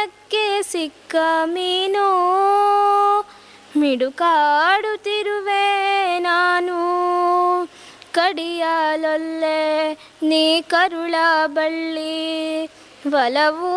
ಗಾಳಕ್ಕೆ ಸಿಕ್ಕ ಮೀನು ಮಿಡುಕಾಡುತ್ತಿರುವೆ ನಾನು. ಕಡಿಯಲೊಲ್ಲೆ ನೀ ಕರುಳ ಬಳ್ಳಿ ಒಲವು